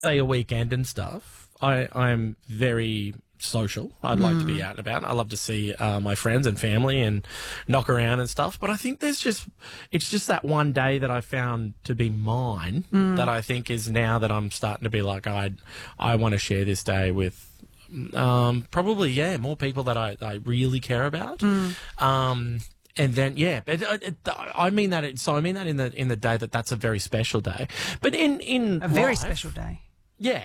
say a weekend and stuff, I'm very social. I'd like to be out and about. I love to see my friends and family and knock around and stuff. But I think it's just that one day that I found to be mine that I think is now that I'm starting to be like, I want to share this day with probably, more people that I really care about. And then, I mean that. So I mean that in the day that's a very special day. But in A very special day. yeah,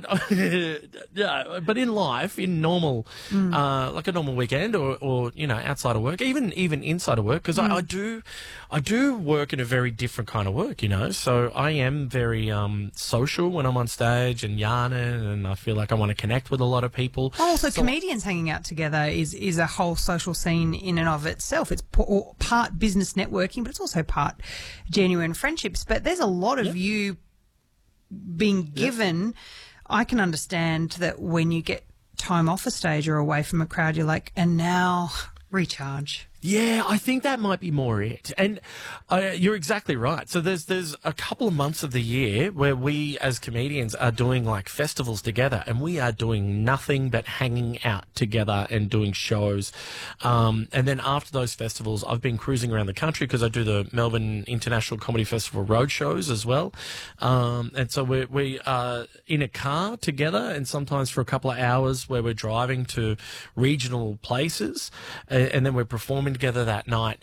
yeah, but in life, in normal, like a normal weekend, or outside of work, even inside of work, because I do work in a very different kind of work, So I am very social when I'm on stage and yarning, and I feel like I want to connect with a lot of people. Oh, so comedians hanging out together is a whole social scene in and of itself. It's part business networking, but it's also part genuine friendships. But there's a lot of you being given. I can understand that when you get time off a stage or away from a crowd, you're like, and now recharge. Yeah, I think that might be more it. And you're exactly right. So there's a couple of months of the year where we as comedians are doing like festivals together, and we are doing nothing but hanging out together and doing shows. And then after those festivals, I've been cruising around the country because I do the Melbourne International Comedy Festival road shows as well. And so we are in a car together, and sometimes for a couple of hours where we're driving to regional places, and then we're performing together that night.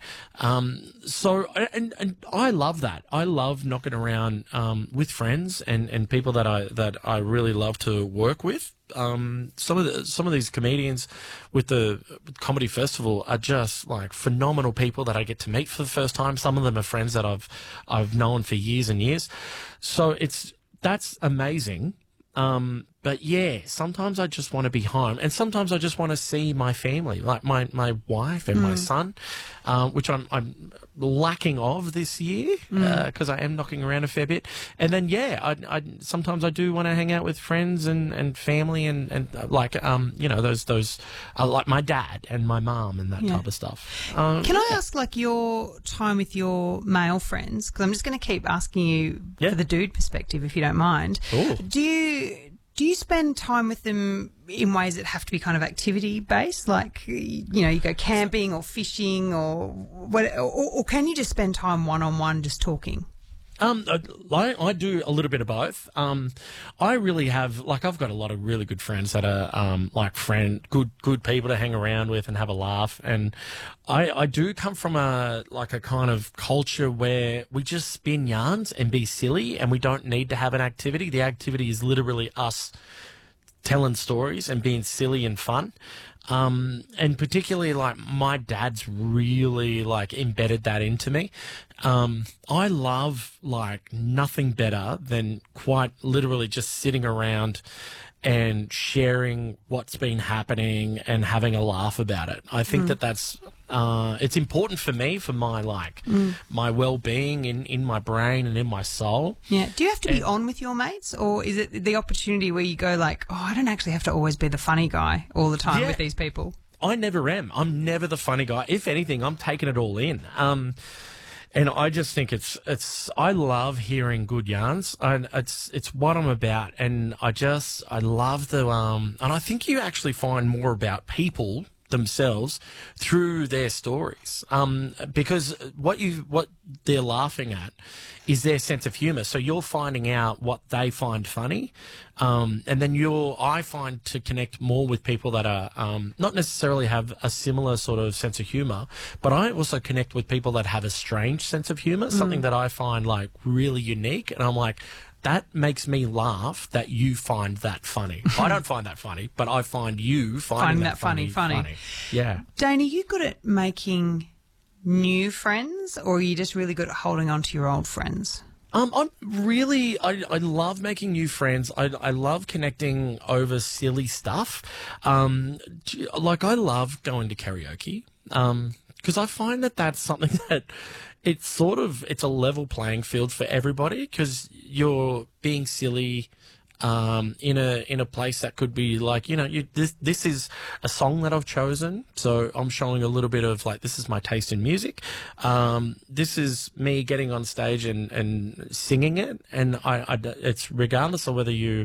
So I love that. I love knocking around with friends and people that I really love to work with. Some of these comedians with the comedy festival are just like phenomenal people that I get to meet for the first time. Some of them are friends that I've known for years and years. So that's amazing. But yeah, sometimes I just want to be home, and sometimes I just want to see my family, like my wife and my son, which I'm lacking of this year because I am knocking around a fair bit. And then I sometimes I do want to hang out with friends and family and like those like my dad and my mum and that type of stuff. Can I ask, like, your time with your male friends? Because I'm just going to keep asking you for the dude perspective, if you don't mind. Ooh. Do you spend time with them in ways that have to be kind of activity based, like you go camping or fishing or what, or can you just spend time one on one just talking? I do a little bit of both. I really have, like, I've got a lot of really good friends that are, good people to hang around with and have a laugh. And I do come from a kind of culture where we just spin yarns and be silly, and we don't need to have an activity. The activity is literally us telling stories and being silly and fun. And particularly, like, my dad's really, like, embedded that into me. I love, like, nothing better than quite literally just sitting around and sharing what's been happening and having a laugh about it. I think that's it's important for me, for my my well-being in my brain and in my soul. Yeah. Do you have to be on with your mates, or is it the opportunity where you go like, oh, I don't actually have to always be the funny guy all the time with these people? I never am. I'm never the funny guy. If anything, I'm taking it all in. And I just think I love hearing good yarns, and it's what I'm about. And I love and I think you actually find more about people themselves through their stories. Because what they're laughing at is their sense of humor. So you're finding out what they find funny. And then I find to connect more with people that are, not necessarily have a similar sort of sense of humor, but I also connect with people that have a strange sense of humor, something that I find like really unique. And I'm like, that makes me laugh that you find that funny. I don't find that funny, but I find you finding that funny. Yeah. Dane, are you good at making new friends, or are you just really good at holding on to your old friends? I love making new friends. I love connecting over silly stuff. Like, I love going to karaoke. Because I find that's something that it's a level playing field for everybody, because you're being silly in a place that could be like, this is a song that I've chosen, so I'm showing a little bit of like, this is my taste in music. This is me getting on stage and singing it, and it's regardless of whether you